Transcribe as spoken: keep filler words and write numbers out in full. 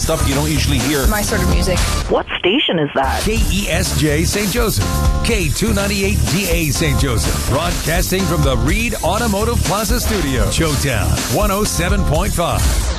stuff you don't usually hear. My sort of music. What station is that? K E S J Saint Joseph. K two ninety-eight D A Saint Joseph. Broadcasting from the Reed Automotive Plaza Studio. Showtown one oh seven point five.